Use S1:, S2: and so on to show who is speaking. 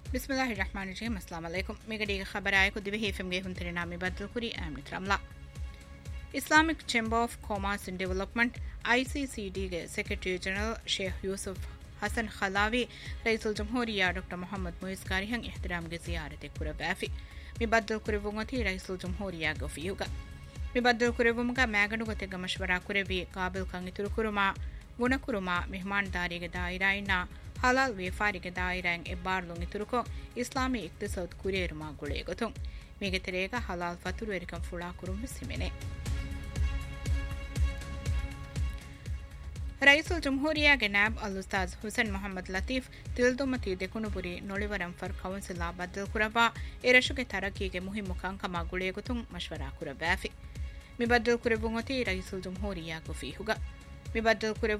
S1: बिस्मिल्लाहिर्रहमानिर्रहीम अस्सलाम वालेकुम मेगडी खबर आए को दिवे FM gay हुंतरे name बदलकुरी Ahmad Ramla Islamic chamber of commerce and development ICCD gay secretary general Sheikh Yusuf Hasan खलावी Raisul जमहूरिया doctor Mohammad Muizz कारिहंग एहतराम गे ज़ियारत कुरा बैफी मी बदलकुरे वंगती रईसुल जमहूरिया गफियुगा मी बदलकुरे वंगा मैगनु गते ग मशवरा कुरे भी काबिल कंग तुरुकुरुमा गुणकुरुमा मेहमानदारी गे दायराइना हलाल व्यापारिक दायरांग एबारलुंग तुरुको इस्लामी इक्तिसाद कुरेरुमा गुळेगतुं मेगे तेरेगा हलाल फतुर वेरिकम फुड़ा कुरुम सिमेने रईसुल जमहूरिया के नायब अल उस्ताद हुसैन मोहम्मद लतीफ तिलदुमती देखुनुपुरी नोलिवरम फर कौंसिल बदल कुरबा एरशुके तरक्की के मुहिम मुकांकमा गुळेगतुं मशवरा कुरबाफी मी बदल कुरबुंगती रईसुल जमहूरिया गुफी हुगा मी बदल कुरे